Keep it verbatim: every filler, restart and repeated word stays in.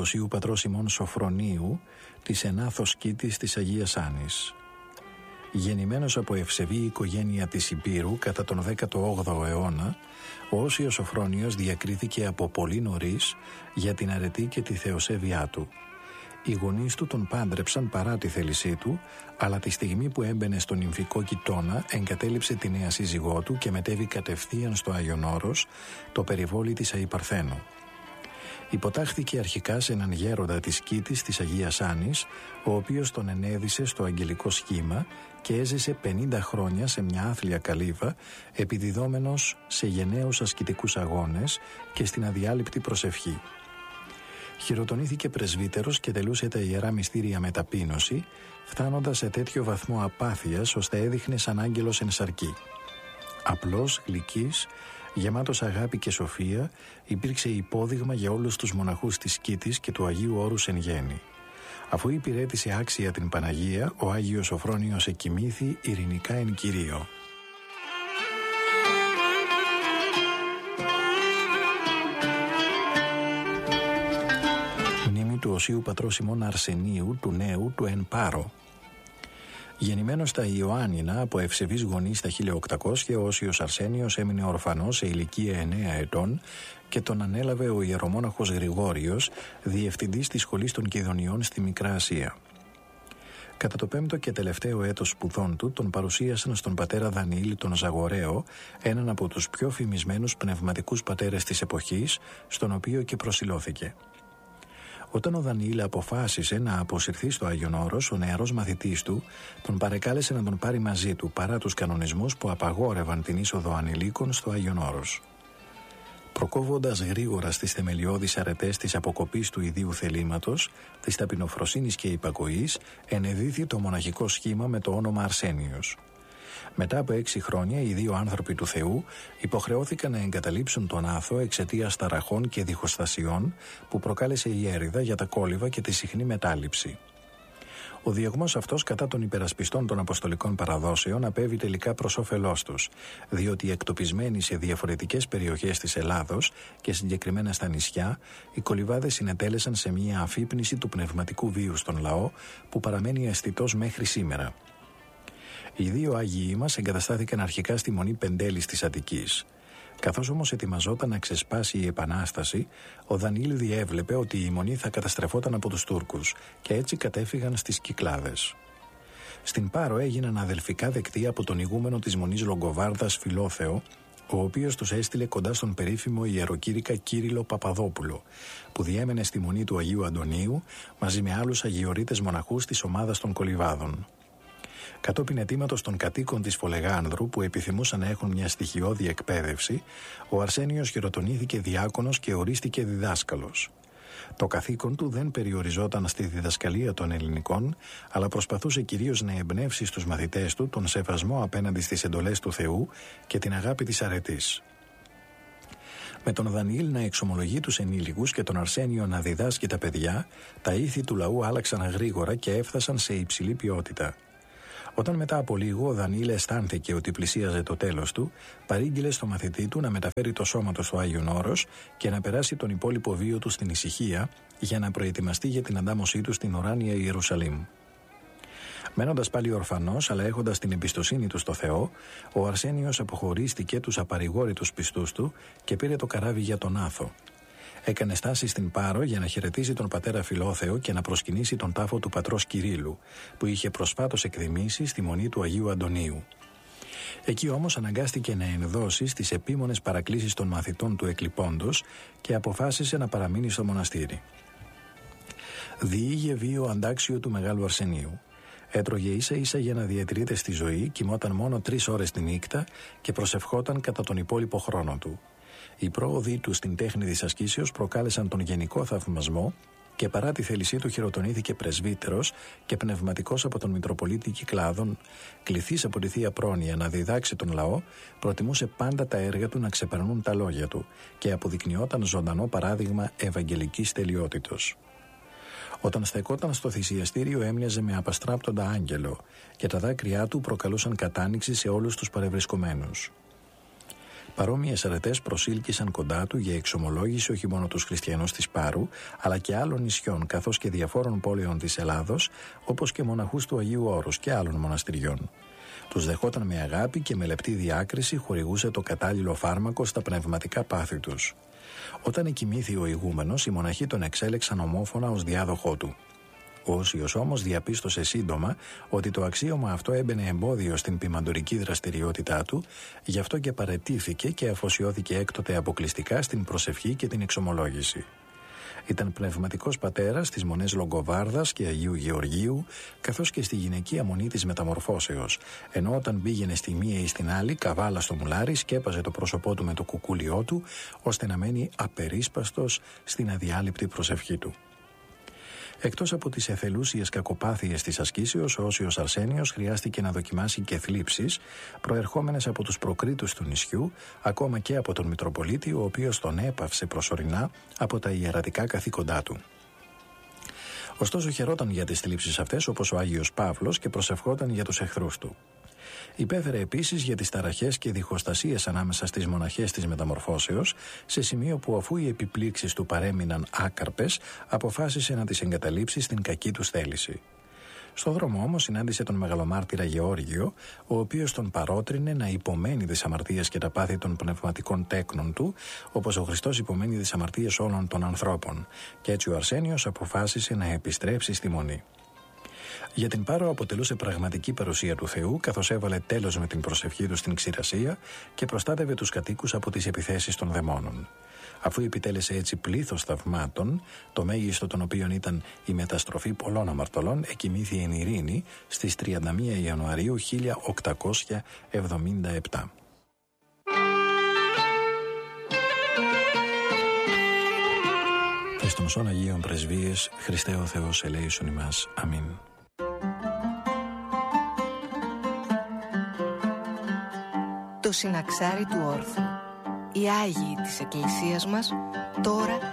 Οσίου Πατρός ημών Σοφρονίου, της ενάθος κήτης της Αγίας Άνης. Γεννημένος από ευσεβή οικογένεια της Υπήρου κατά τον δέκατο όγδοο αιώνα, ο Όσιος Σοφρόνιος διακρίθηκε από πολύ νωρίς για την αρετή και τη θεοσέβειά του. Οι γονείς του τον πάντρεψαν παρά τη θέλησή του, αλλά τη στιγμή που έμπαινε στον νυμφικό κοιτώνα εγκατέλειψε τη νέα σύζυγό του και μετέβη κατευθείαν στο Άγιον Όρος, το περιβόλι της Αϊπαρθένου. Υποτάχθηκε αρχικά σε έναν γέροντα της Κήτης της Αγίας Άνης, ο οποίος τον ενέδισε στο αγγελικό σχήμα και έζησε πενήντα χρόνια σε μια άθλια καλύβα, επιδιδόμενος σε γενναίους ασκητικούς αγώνες και στην αδιάλειπτη προσευχή. Χειροτονήθηκε πρεσβύτερος και τελούσε τα ιερά μυστήρια με ταπείνωση, φτάνοντας σε τέτοιο βαθμό απάθειας ώστε έδειχνε σαν άγγελος εν σαρκή. Απλός, γλυκής, γεμάτος αγάπη και σοφία, υπήρξε υπόδειγμα για όλους τους μοναχούς της Κήτης και του Αγίου Όρους εν γέννη. Αφού υπηρέτησε άξια την Παναγία, ο Άγιος Σοφρόνιος εκοιμήθη ειρηνικά εν Κυρίω. Μνήμη του Οσίου Πατρός ημών Αρσενίου, του νέου, του εν Πάρο. Γεννημένος στα Ιωάννινα από ευσεβείς γονείς τα χίλια οκτακόσια, ο Όσιος Αρσένιος έμεινε ορφανός σε ηλικία εννέα ετών και τον ανέλαβε ο ιερομόναχος Γρηγόριος, διευθυντής της Σχολής των Κιδωνιών στη Μικρά Ασία. Κατά το πέμπτο και τελευταίο έτος σπουδών του, τον παρουσίασαν στον πατέρα Δανιήλ τον Ζαγοραίο, έναν από τους πιο φημισμένους πνευματικούς πατέρες της εποχής, στον οποίο και προσηλώθηκε. Όταν ο Δανιήλ αποφάσισε να αποσυρθεί στο Άγιον Όρος, ο νεαρός μαθητής του τον παρεκάλεσε να τον πάρει μαζί του παρά τους κανονισμούς που απαγόρευαν την είσοδο ανηλίκων στο Άγιον Όρος. Προκόβοντας γρήγορα στις θεμελιώδεις αρετές της αποκοπής του ιδίου θελήματος, της ταπεινοφροσύνης και υπακοής, ενεδύθη το μοναχικό σχήμα με το όνομα Αρσένιος. Μετά από έξι χρόνια, οι δύο άνθρωποι του Θεού υποχρεώθηκαν να εγκαταλείψουν τον άθο εξαιτίας ταραχών και διχοστασιών που προκάλεσε η έρηδα για τα κόλληβα και τη συχνή μετάληψη. Ο διωγμός αυτός κατά των υπερασπιστών των αποστολικών παραδόσεων απέβη τελικά προς όφελός τους, διότι εκτοπισμένοι σε διαφορετικές περιοχές της Ελλάδος και συγκεκριμένα στα νησιά, οι κολιβάδες συνετέλεσαν σε μια αφύπνιση του πνευματικού βίου στον λαό που παραμένει αισθητός μέχρι σήμερα. Οι δύο Άγιοι μας εγκαταστάθηκαν αρχικά στη Μονή Πεντέλης της Αττικής. Καθώς όμως ετοιμαζόταν να ξεσπάσει η Επανάσταση, ο Δανιήλ διέβλεπε ότι η Μονή θα καταστρεφόταν από τους Τούρκους και έτσι κατέφυγαν στις Κυκλάδες. Στην Πάρο έγιναν αδελφικά δεκτοί από τον ηγούμενο της Μονής Λογκοβάρδας Φιλόθεο, ο οποίος τους έστειλε κοντά στον περίφημο ιεροκήρυκα Κύριλλο Παπαδόπουλο, που διέμενε στη Μονή του Αγίου Αντωνίου μαζί με άλλους αγιορείτες μοναχούς της ομάδας των Κολιβάδων. Κατόπιν αιτήματος των κατοίκων της Φολεγάνδρου που επιθυμούσαν να έχουν μια στοιχειώδη εκπαίδευση, ο Αρσένιος χειροτονήθηκε διάκονος και ορίστηκε διδάσκαλος. Το καθήκον του δεν περιοριζόταν στη διδασκαλία των ελληνικών, αλλά προσπαθούσε κυρίως να εμπνεύσει στους μαθητές του τον σεβασμό απέναντι στις εντολές του Θεού και την αγάπη της αρετής. Με τον Δανιήλ να εξομολογεί τους ενήλικους και τον Αρσένιο να διδάσκει τα παιδιά, τα ήθη του λαού άλλαξαν γρήγορα και έφτασαν σε υψηλή ποιότητα. Όταν μετά από λίγο ο Δανιήλ αισθάνθηκε ότι πλησίαζε το τέλος του, παρήγγειλε στο μαθητή του να μεταφέρει το σώμα του στο Άγιον Όρος και να περάσει τον υπόλοιπο βίο του στην ησυχία για να προετοιμαστεί για την αντάμωσή του στην ουράνια Ιερουσαλήμ. Μένοντας πάλι ορφανός, αλλά έχοντας την εμπιστοσύνη του στο Θεό, ο Αρσένιος αποχωρίστηκε τους απαρηγόρητους πιστούς του και πήρε το καράβι για τον Άθο. Έκανε στάση στην Πάρο για να χαιρετήσει τον πατέρα Φιλόθεο και να προσκυνήσει τον τάφο του πατρός Κυρίλλου, που είχε προσφάτως εκδημήσει στη Μονή του Αγίου Αντωνίου. Εκεί όμως αναγκάστηκε να ενδώσει στις επίμονες παρακλήσεις των μαθητών του εκλειπώντος και αποφάσισε να παραμείνει στο μοναστήρι. Διήγε βίο αντάξιο του Μεγάλου Αρσενίου. Έτρωγε ίσα ίσα για να διατηρείται στη ζωή, κοιμόταν μόνο τρεις ώρες τη νύχτα και προσευχόταν κατά τον υπόλοιπο χρόνο του. Οι πρόοδοι του στην τέχνη της ασκήσεως προκάλεσαν τον γενικό θαυμασμό και παρά τη θέλησή του χειροτονήθηκε πρεσβύτερος και πνευματικός από τον Μητροπολίτη Κυκλάδων, κληθής από τη Θεία Πρόνοια να διδάξει τον λαό, προτιμούσε πάντα τα έργα του να ξεπερνούν τα λόγια του και αποδεικνυόταν ζωντανό παράδειγμα ευαγγελικής τελειότητος. Όταν στεκόταν στο θυσιαστήριο έμοιαζε με απαστράπτοντα άγγελο και τα δάκρυά του προκαλούσαν κατάνοιξη σε όλους τους παρευρισκομένους. Παρόμοιες αρετές προσήλκησαν κοντά του για εξομολόγηση όχι μόνο τους χριστιανούς της Πάρου, αλλά και άλλων νησιών, καθώς και διαφόρων πόλεων της Ελλάδος, όπως και μοναχούς του Αγίου Όρους και άλλων μοναστηριών. Τους δεχόταν με αγάπη και με λεπτή διάκριση χορηγούσε το κατάλληλο φάρμακο στα πνευματικά πάθη τους. Όταν εκοιμήθη ο ηγούμενος, οι μοναχοί τον εξέλεξαν ομόφωνα ως διάδοχό του. Ο Όσιος όμως διαπίστωσε σύντομα ότι το αξίωμα αυτό έμπαινε εμπόδιο στην ποιμαντορική δραστηριότητά του, γι' αυτό και παραιτήθηκε και αφοσιώθηκε έκτοτε αποκλειστικά στην προσευχή και την εξομολόγηση. Ήταν πνευματικός πατέρας στις μονές Λογκοβάρδας και Αγίου Γεωργίου, καθώς και στη γυναικεία μονή της Μεταμορφώσεως, ενώ όταν πήγαινε στη μία ή στην άλλη, καβάλα στο μουλάρι, σκέπαζε το πρόσωπό του με το κουκούλιό του, ώστε να μένει απερίσπαστος στην αδιάλειπτη προσευχή του. Εκτός από τις εθελούσιες κακοπάθειες της ασκήσεως, ο Όσιος Αρσένιος χρειάστηκε να δοκιμάσει και θλίψεις προερχόμενες από τους προκρίτους του νησιού, ακόμα και από τον Μητροπολίτη, ο οποίος τον έπαυσε προσωρινά από τα ιερατικά καθήκοντά του. Ωστόσο χαιρόταν για τις θλίψεις αυτές όπως ο Άγιος Παύλος και προσευχόταν για τους εχθρούς του. Υπέφερε επίσης για τις ταραχές και διχοστασίες ανάμεσα στις μοναχές της Μεταμορφώσεως, σε σημείο που αφού οι επιπλήξεις του παρέμειναν άκαρπες, αποφάσισε να τις εγκαταλείψει στην κακή του θέληση. Στο δρόμο όμως συνάντησε τον μεγαλομάρτυρα Γεώργιο, ο οποίος τον παρότρινε να υπομένει τις αμαρτίες και τα πάθη των πνευματικών τέκνων του, όπως ο Χριστός υπομένει τις αμαρτίες όλων των ανθρώπων, και έτσι ο Αρσένιος αποφάσισε να επιστρέψει στη μονή. Για την Πάρο αποτελούσε πραγματική παρουσία του Θεού, καθώς έβαλε τέλος με την προσευχή του στην ξηρασία και προστάτευε τους κατοίκους από τις επιθέσεις των δαιμόνων. Αφού επιτέλεσε έτσι πλήθος θαυμάτων, το μέγιστο των οποίων ήταν η μεταστροφή πολλών αμαρτωλών, εκοιμήθη εν ειρήνη στις τριάντα μία Ιανουαρίου χίλια οκτακόσια εβδομήντα επτά. Και στον σών Αγίων Πρεσβείες, Χριστέ ο Θεός ελέησον ημάς. Αμήν. Το συναξάρι του όρθρου. Οι Άγιοι της Εκκλησίας μας τώρα